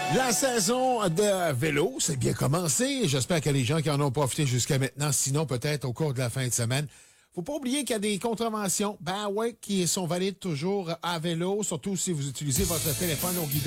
La saison de vélo, c'est bien commencé. J'espère que les gens qui en ont profité jusqu'à maintenant, sinon peut-être au cours de la fin de semaine. Faut pas oublier qu'il y a des contraventions, qui sont valides toujours à vélo, surtout si vous utilisez votre téléphone au guidon.